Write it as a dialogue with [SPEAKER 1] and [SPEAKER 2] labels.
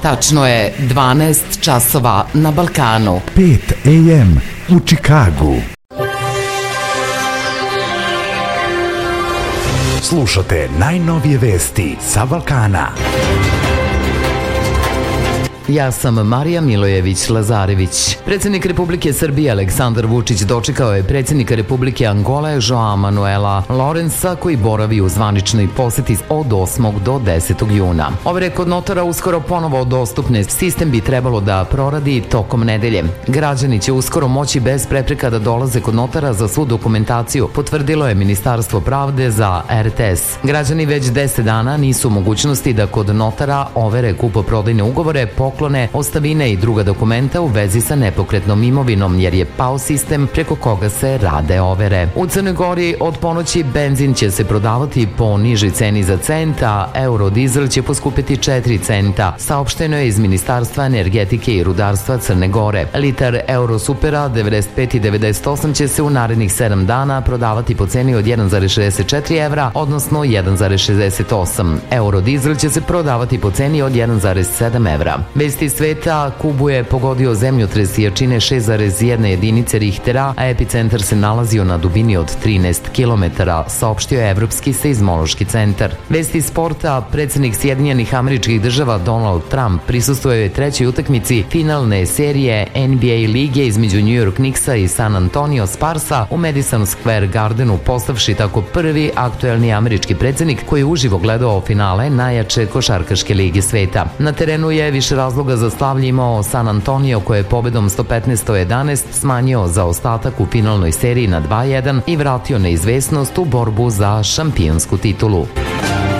[SPEAKER 1] Tačno je 12 časova na Balkanu.
[SPEAKER 2] 5 AM u Čikagu. Slušate najnovije vesti sa Balkana.
[SPEAKER 1] Ja sam Marija Milojević-Lazarević. Predsjednik Republike Srbije Aleksandar Vučić dočekao je predsjednika Republike Angole Joao Manuela Lourença, koji boravi u zvaničnoj poseti od 8. do 10. juna. Overe kod notara uskoro ponovo dostupne. Sistem bi trebalo da proradi tokom nedelje. Građani će uskoro moći bez prepreka da dolaze kod notara za svu dokumentaciju, potvrdilo je Ministarstvo pravde za RTS. Građani već 10 dana nisu u mogućnosti da kod notara overe kupoprodajne ugovore, poklone, ostavine i druga dokumenta u vezi sa nepokretnom imovinom, jer je pao sistem preko koga se rade overe. U Crnoj Gori od ponoći benzin će se prodavati po nižoj ceni za cent, a eurodizel će poskupiti 4 centa, saopšteno je iz Ministarstva energetike i rudarstva Crne Gore. Litar Eurosupera 95 i 98 će se u narednih 7 dana prodavati po ceni od 1,64 evra, odnosno 1,68. Eurodizel će se prodavati po ceni od 1,7 evra. Vesti sveta: Kubu je pogodio zemljotres jačine 6,1 jedinice Richtera, a epicentar se nalazio na dubini od 13 km, saopštio je Evropski seizmološki centar. Vesti sporta: predsjednik Sjedinjenih Američkih Država Donald Trump prisustvuje trećoj utakmici finalne serije NBA lige između New York Knicksa i San Antonio Sparsa u Madison Square Gardenu, postavši tako prvi aktuelni američki predsjednik koji je uživo gledao finale najjače košarkaške lige sveta. Na terenu je više razloga za slavlje imao San Antonio, koji je pobedom 115-111 smanjio zaostatak u finalnoj seriji na 2-1 i vratio neizvesnost u borbu za šampionsku titulu.